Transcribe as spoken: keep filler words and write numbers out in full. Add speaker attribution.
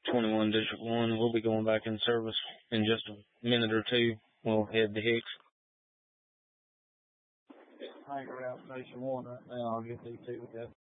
Speaker 1: twenty-one District one. We'll be going back in service in just a minute or two. We'll head to Hicks. Anchor out Station one right now. I'll get these two with that.